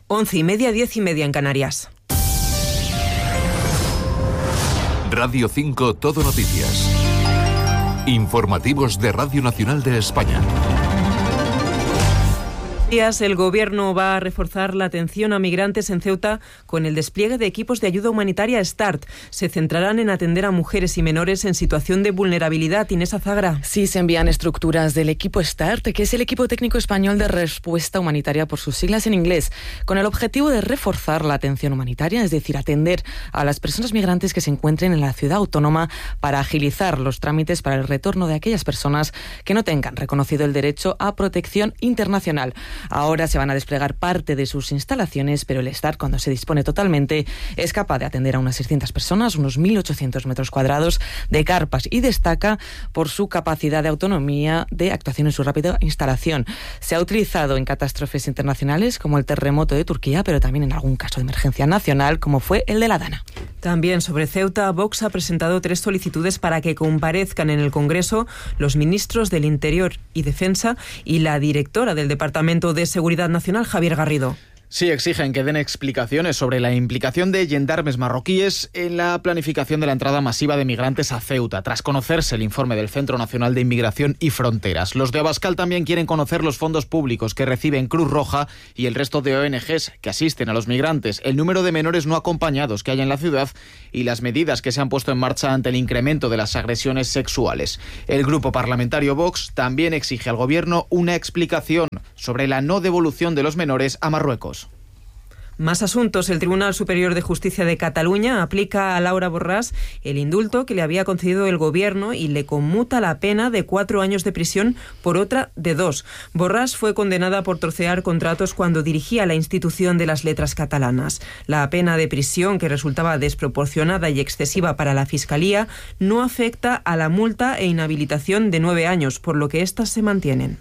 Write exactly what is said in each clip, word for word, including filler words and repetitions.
Once y media, diez y media en Canarias. Radio cinco Todo Noticias. Informativos de Radio Nacional de España. El Gobierno va a reforzar la atención a migrantes en Ceuta con el despliegue de equipos de ayuda humanitaria START. Se centrarán en atender a mujeres y menores en situación de vulnerabilidad. Inés Azagra. Sí, se envían estructuras del equipo START, que es el equipo técnico español de respuesta humanitaria por sus siglas en inglés, con el objetivo de reforzar la atención humanitaria, es decir, atender a las personas migrantes que se encuentren en la ciudad autónoma para agilizar los trámites para el retorno de aquellas personas que no tengan reconocido el derecho a protección internacional. Ahora se van a desplegar parte de sus instalaciones, pero el START, cuando se dispone totalmente, es capaz de atender a unas seiscientas personas, unos mil ochocientos metros cuadrados de carpas, y destaca por su capacidad de autonomía de actuación en su rápida instalación. Se ha utilizado en catástrofes internacionales como el terremoto de Turquía, pero también en algún caso de emergencia nacional, como fue el de La Dana. También sobre Ceuta, Vox ha presentado tres solicitudes para que comparezcan en el Congreso los ministros del Interior y Defensa y la directora del Departamento de Seguridad Nacional, Javier Garrido. Sí, exigen que den explicaciones sobre la implicación de gendarmes marroquíes en la planificación de la entrada masiva de migrantes a Ceuta, tras conocerse el informe del Centro Nacional de Inmigración y Fronteras. Los de Abascal también quieren conocer los fondos públicos que reciben Cruz Roja y el resto de O N Ges que asisten a los migrantes, el número de menores no acompañados que hay en la ciudad y las medidas que se han puesto en marcha ante el incremento de las agresiones sexuales. El grupo parlamentario Vox también exige al Gobierno una explicación sobre la no devolución de los menores a Marruecos. Más asuntos. El Tribunal Superior de Justicia de Cataluña aplica a Laura Borràs el indulto que le había concedido el Gobierno y le conmuta la pena de cuatro años de prisión por otra de dos. Borràs fue condenada por trocear contratos cuando dirigía la institución de las letras catalanas. La pena de prisión, que resultaba desproporcionada y excesiva para la Fiscalía, no afecta a la multa e inhabilitación de nueve años, por lo que éstas se mantienen.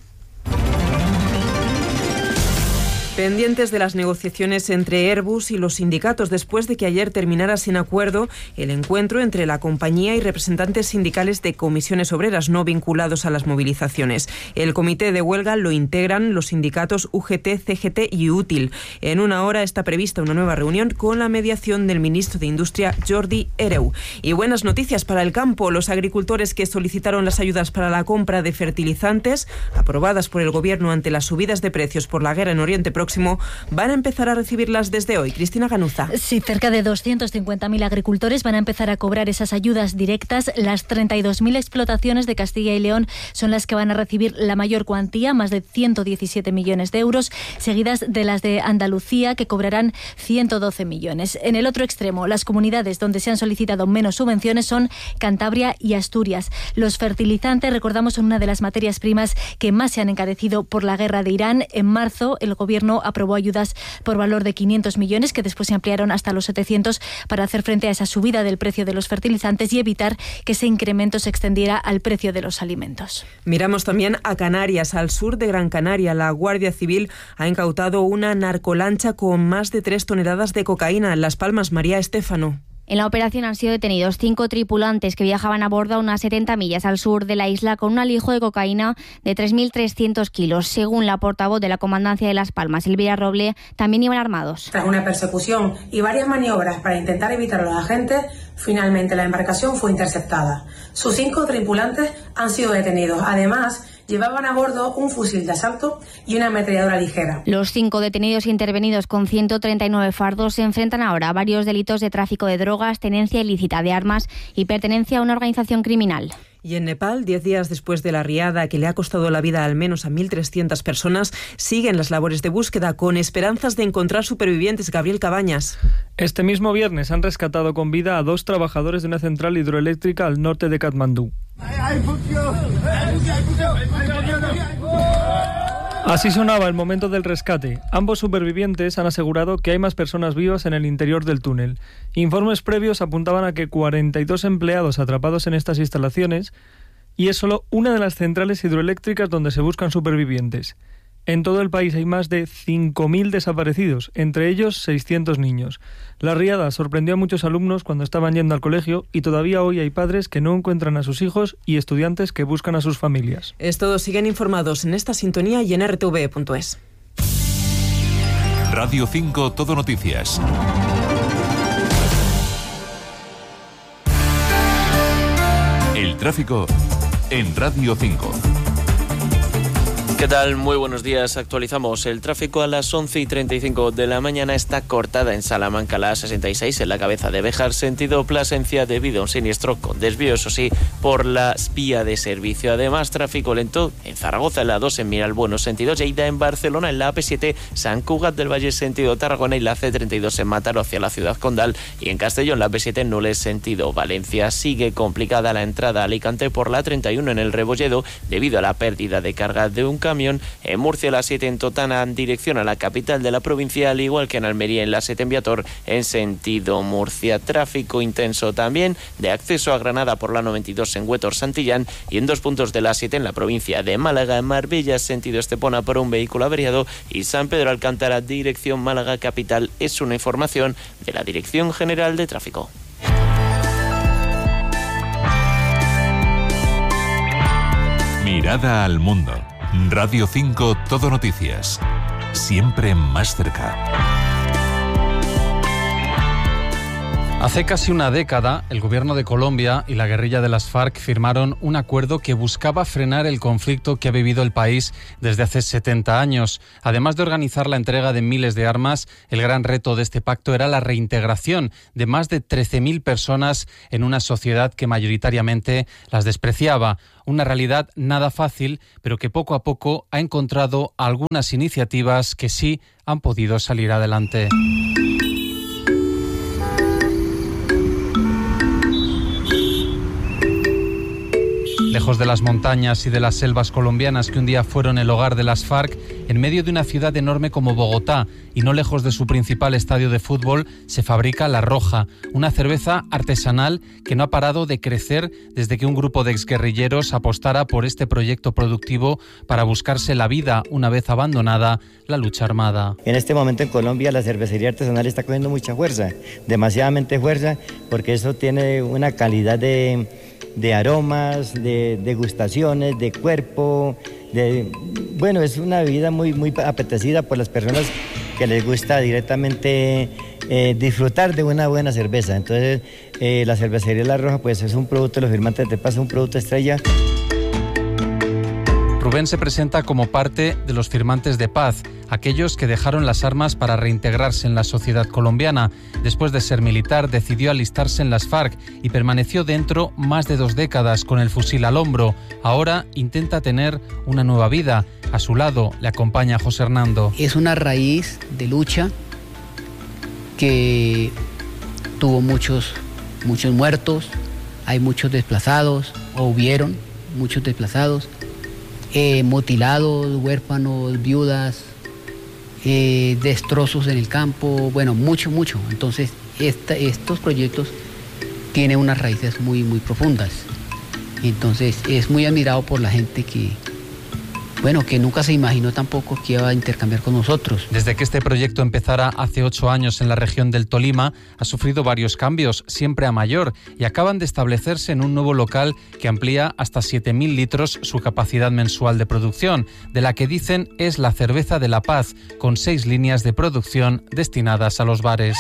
Pendientes de las negociaciones entre Airbus y los sindicatos después de que ayer terminara sin acuerdo el encuentro entre la compañía y representantes sindicales de comisiones obreras no vinculados a las movilizaciones. El comité de huelga lo integran los sindicatos U G T, C G T y Útil. En una hora está prevista una nueva reunión con la mediación del ministro de Industria, Jordi Hereu. Y buenas noticias para el campo. Los agricultores que solicitaron las ayudas para la compra de fertilizantes, aprobadas por el Gobierno ante las subidas de precios por la guerra en Oriente Próximo, van a empezar a recibirlas desde hoy. Cristina Ganuza. Sí, cerca de doscientos cincuenta mil agricultores van a empezar a cobrar esas ayudas directas. Las treinta y dos mil explotaciones de Castilla y León son las que van a recibir la mayor cuantía, más de ciento diecisiete millones de euros, seguidas de las de Andalucía, que cobrarán ciento doce millones. En el otro extremo, las comunidades donde se han solicitado menos subvenciones son Cantabria y Asturias. Los fertilizantes, recordamos, son una de las materias primas que más se han encarecido por la guerra de Irán. En marzo, el Gobierno aprobó ayudas por valor de quinientos millones, que después se ampliaron hasta los setecientos para hacer frente a esa subida del precio de los fertilizantes y evitar que ese incremento se extendiera al precio de los alimentos. Miramos también a Canarias. Al sur de Gran Canaria, la Guardia Civil ha incautado una narcolancha con más de tres toneladas de cocaína. En Las Palmas, María Estéfano. En la operación han sido detenidos cinco tripulantes que viajaban a bordo a unas setenta millas al sur de la isla con un alijo de cocaína de tres mil trescientos kilos. Según la portavoz de la Comandancia de Las Palmas, Elvira Roble, también iban armados. Tras una persecución y varias maniobras para intentar evitar a los agentes, finalmente la embarcación fue interceptada. Sus cinco tripulantes han sido detenidos. Además, llevaban a bordo un fusil de asalto y una ametralladora ligera. Los cinco detenidos intervenidos con ciento treinta y nueve fardos se enfrentan ahora a varios delitos de tráfico de drogas, tenencia ilícita de armas y pertenencia a una organización criminal. Y en Nepal, diez días después de la riada que le ha costado la vida al menos a mil trescientas personas, siguen las labores de búsqueda con esperanzas de encontrar supervivientes. Gabriel Cabañas. Este mismo viernes han rescatado con vida a dos trabajadores de una central hidroeléctrica al norte de Katmandú. Así sonaba el momento del rescate. Ambos supervivientes han asegurado que hay más personas vivas en el interior del túnel. Informes previos apuntaban a que cuarenta y dos empleados atrapados en estas instalaciones, y es solo una de las centrales hidroeléctricas donde se buscan supervivientes. En todo el país hay más de cinco mil desaparecidos, entre ellos seiscientos niños. La riada sorprendió a muchos alumnos cuando estaban yendo al colegio y todavía hoy hay padres que no encuentran a sus hijos y estudiantes que buscan a sus familias. Es todo. Siguen informados en esta sintonía y en R T V punto es. Radio cinco Todo Noticias. El tráfico en Radio cinco. ¿Qué tal? Muy buenos días. Actualizamos el tráfico a las once y treinta y cinco de la mañana. Está cortada en Salamanca la A sesenta y seis en la cabeza de Béjar, sentido Plasencia, debido a un siniestro con desvío, eso sí, por la vía de servicio. Además, tráfico lento en Zaragoza, en la dos en Miralbueno, sentido Lleida, en Barcelona, en la A P siete, San Cugat del Valle, sentido Tarragona, y la C treinta y dos en Mataró hacia la ciudad condal, y en Castellón, la A P siete en Nules, sentido Valencia. Sigue complicada la entrada a Alicante por la treinta y uno en el Rebolledo, debido a la pérdida de carga de un camión. En Murcia, la siete en Totana en dirección a la capital de la provincia, al igual que en Almería, en la siete en Viator en sentido Murcia. Tráfico intenso también de acceso a Granada por la noventa y dos en Huétor Santillán, y en dos puntos de la siete en la provincia de Málaga, en Marbella sentido Estepona por un vehículo averiado, y San Pedro Alcántara dirección Málaga capital. Es una información de la Dirección General de Tráfico. Mirada al mundo. Radio cinco Todo Noticias. Siempre más cerca. Hace casi una década, el gobierno de Colombia y la guerrilla de las FARC firmaron un acuerdo que buscaba frenar el conflicto que ha vivido el país desde hace setenta años. Además de organizar la entrega de miles de armas, el gran reto de este pacto era la reintegración de más de trece mil personas en una sociedad que mayoritariamente las despreciaba. Una realidad nada fácil, pero que poco a poco ha encontrado algunas iniciativas que sí han podido salir adelante. Lejos de las montañas y de las selvas colombianas que un día fueron el hogar de las FARC, en medio de una ciudad enorme como Bogotá y no lejos de su principal estadio de fútbol, se fabrica La Roja, una cerveza artesanal que no ha parado de crecer desde que un grupo de exguerrilleros apostara por este proyecto productivo para buscarse la vida una vez abandonada la lucha armada. En este momento en Colombia la cervecería artesanal está cogiendo mucha fuerza, demasiadamente fuerza, porque eso tiene una calidad de... de aromas, de degustaciones, de cuerpo, de bueno, es una bebida muy, muy apetecida por las personas que les gusta directamente eh, disfrutar de una buena cerveza. Entonces, eh, la cervecería La Roja pues es un producto, los firmantes de paz, un producto estrella. Rubén se presenta como parte de los firmantes de paz, aquellos que dejaron las armas para reintegrarse en la sociedad colombiana. Después de ser militar, decidió alistarse en las FARC y permaneció dentro más de dos décadas con el fusil al hombro. Ahora intenta tener una nueva vida. A su lado le acompaña José Hernando. Es una raíz de lucha que tuvo muchos, muchos muertos, hay muchos desplazados, o hubieron muchos desplazados. Eh, mutilados, huérfanos, viudas, eh, destrozos en el campo, bueno, mucho, mucho. Entonces, esta, estos proyectos tienen unas raíces muy, muy profundas. Entonces, es muy admirado por la gente que, bueno, que nunca se imaginó tampoco que iba a intercambiar con nosotros. Desde que este proyecto empezara hace ocho años en la región del Tolima, ha sufrido varios cambios, siempre a mayor, y acaban de establecerse en un nuevo local que amplía hasta siete mil litros su capacidad mensual de producción, de la que dicen es la cerveza de la paz, con seis líneas de producción destinadas a los bares.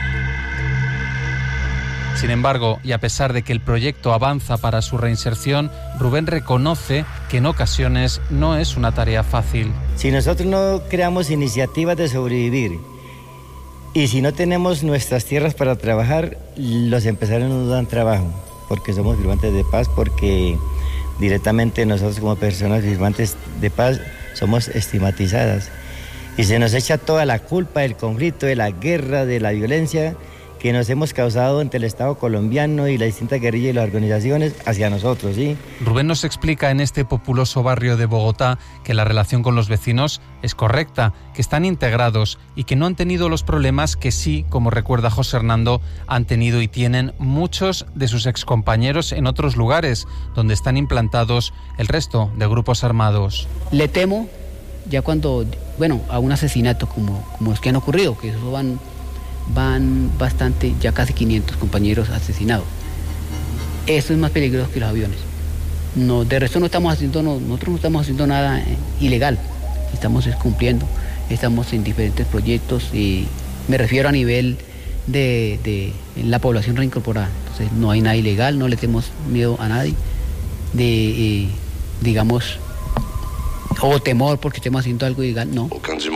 Sin embargo, y a pesar de que el proyecto avanza para su reinserción, Rubén reconoce que en ocasiones no es una tarea fácil. Si nosotros no creamos iniciativas de sobrevivir y si no tenemos nuestras tierras para trabajar, los empresarios no nos dan trabajo, porque somos firmantes de paz, porque directamente nosotros como personas firmantes de paz somos estigmatizadas. Y se nos echa toda la culpa del conflicto, de la guerra, de la violencia que nos hemos causado entre el Estado colombiano y las distintas guerrillas y las organizaciones hacia nosotros, ¿sí? Rubén nos explica en este populoso barrio de Bogotá que la relación con los vecinos es correcta, que están integrados y que no han tenido los problemas que sí, como recuerda José Hernando, han tenido y tienen muchos de sus excompañeros en otros lugares donde están implantados el resto de grupos armados. Le temo ya cuando, bueno, a un asesinato como, como los que han ocurrido, que eso van... van bastante, ya casi quinientos compañeros asesinados. Eso es más peligroso que los aviones. No, de resto no estamos haciendo, no, nosotros no estamos haciendo nada eh, ilegal, estamos cumpliendo. estamos en diferentes proyectos y me refiero a nivel de, de la población reincorporada. Entonces no hay nada ilegal, no le tenemos miedo a nadie, de, eh, digamos, o temor porque estemos haciendo algo ilegal, no.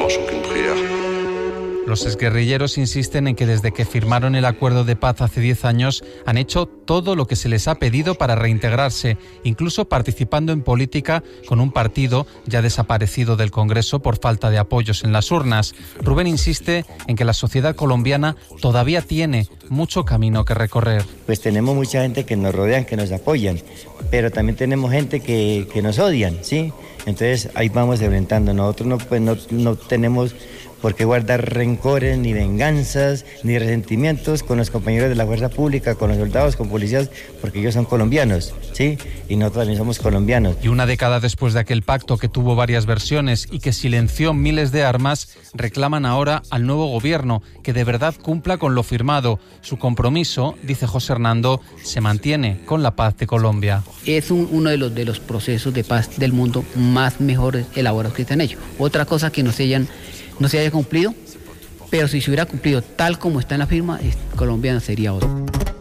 Los exguerrilleros insisten en que desde que firmaron el acuerdo de paz hace diez años han hecho todo lo que se les ha pedido para reintegrarse, incluso participando en política con un partido ya desaparecido del Congreso por falta de apoyos en las urnas. Rubén insiste en que la sociedad colombiana todavía tiene mucho camino que recorrer. Pues tenemos mucha gente que nos rodean, que nos apoyan, pero también tenemos gente que, que nos odian, ¿sí? Entonces ahí vamos enfrentando. Nosotros no, pues, no, no tenemos por qué guardar rencores, ni venganzas, ni resentimientos con los compañeros de la fuerza pública, con los soldados, con policías, porque ellos son colombianos, ¿sí? Y nosotros también somos colombianos. Y una década después de aquel pacto que tuvo varias versiones y que silenció miles de armas, reclaman ahora al nuevo gobierno que de verdad cumpla con lo firmado. Su compromiso, dice José Hernando, se mantiene con la paz de Colombia. Es un, uno de los, de los procesos de paz del mundo más mejores elaborados que se han hecho. Otra cosa que no se hayan no se haya cumplido, pero si se hubiera cumplido tal como está en la firma, Colombia sería otro.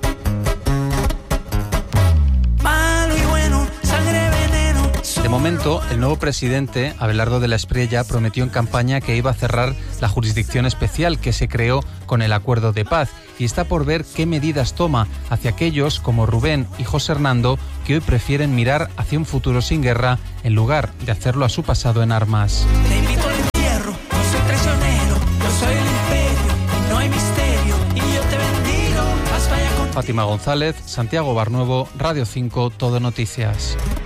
De momento, el nuevo presidente, Abelardo de la Espriella, prometió en campaña que iba a cerrar la jurisdicción especial que se creó con el acuerdo de paz y está por ver qué medidas toma hacia aquellos como Rubén y José Hernando que hoy prefieren mirar hacia un futuro sin guerra en lugar de hacerlo a su pasado en armas. Te invito al entierro, no soy traicionero, yo soy el imperio, no hay misterio y yo te bendigo. Fátima González, Santiago Barnuevo, Radio cinco, Todo Noticias.